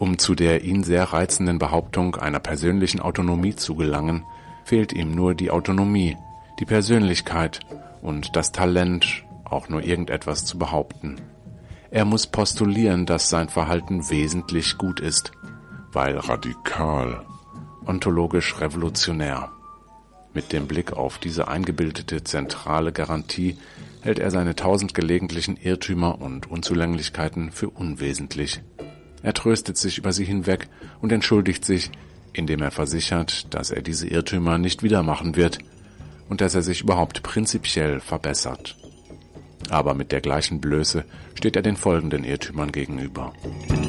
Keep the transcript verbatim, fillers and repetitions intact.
Um zu der ihn sehr reizenden Behauptung einer persönlichen Autonomie zu gelangen, fehlt ihm nur die Autonomie, die Persönlichkeit und das Talent, auch nur irgendetwas zu behaupten. Er muss postulieren, dass sein Verhalten wesentlich gut ist, weil radikal, ontologisch revolutionär. Mit dem Blick auf diese eingebildete zentrale Garantie hält er seine tausend gelegentlichen Irrtümer und Unzulänglichkeiten für unwesentlich. Er tröstet sich über sie hinweg und entschuldigt sich, indem er versichert, dass er diese Irrtümer nicht wieder machen wird und dass er sich überhaupt prinzipiell verbessert. Aber mit der gleichen Blöße steht er den folgenden Irrtümern gegenüber.